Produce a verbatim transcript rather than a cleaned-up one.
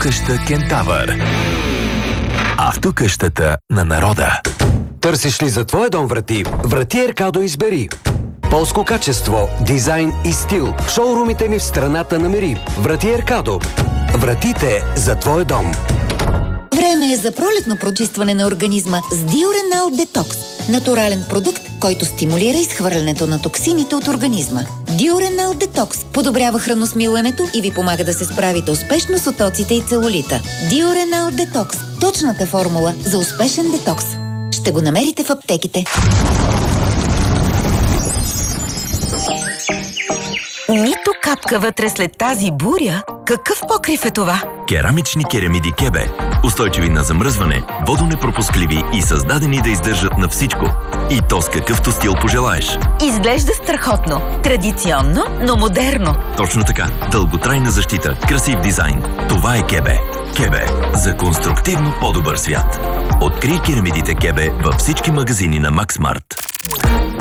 Автокъща Кентавър. Автокъщата на народа. Търсиш ли за твоя дом врати? Врати Еркадо избери. Полско качество, дизайн и стил. В шоурумите ни в страната намери. Врати Еркадо. Вратите за твой дом. Време е за пролетно прочистване на организма с Диоренал Детокс. Натурален продукт, който стимулира изхвърлянето на токсините от организма. Диоренал Детокс подобрява храносмилането и ви помага да се справите успешно с отоците и целулита. Диоренал Детокс – точната формула за успешен детокс. Ще го намерите в аптеките. Нито капка вътре след тази буря. Какъв покрив е това? Керамични керамиди Кебе. Устойчиви на замръзване, водонепропускливи и създадени да издържат на всичко. И то с какъвто стил пожелаеш. Изглежда страхотно. Традиционно, но модерно. Точно така. Дълготрайна защита, красив дизайн. Това е Кебе. Кебе. За конструктивно по-добър свят. Открий керамидите Кебе във всички магазини на Максмарт.